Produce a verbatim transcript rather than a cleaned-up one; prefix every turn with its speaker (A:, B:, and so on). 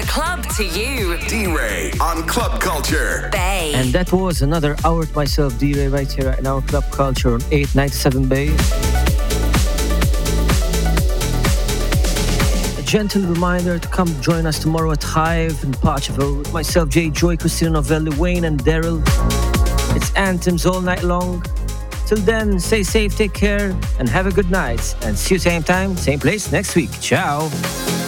A: club to you.
B: D-Ray on Club Culture.
A: Bay.
C: And that was another hour to myself, D-Ray, right here in our Club Culture on eight ninety-seven Bay. A gentle reminder to come join us tomorrow at Hive in Potcheville with myself, Jay Joy, Christina Novelli, Wayne and Daryl. It's anthems all night long. Till then, stay safe, take care, and have a good night. And see you same time, same place next week. Ciao.